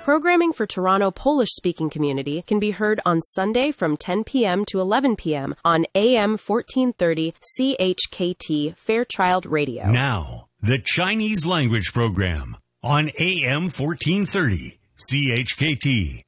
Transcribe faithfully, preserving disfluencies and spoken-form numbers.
Programming for Toronto Polish-speaking community can be heard on Sunday from ten p.m. to eleven p.m. on A M fourteen thirty C H K T Fairchild Radio. Now, the Chinese language program on A M fourteen thirty C H K T.